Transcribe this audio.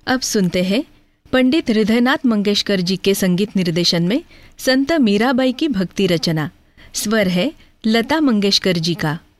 अब सुनते हैं पंडित हृदयनाथ मंगेशकर जी के संगीत निर्देशन में संत मीराबाई की भक्ति रचना। स्वर है लता मंगेशकर जी का।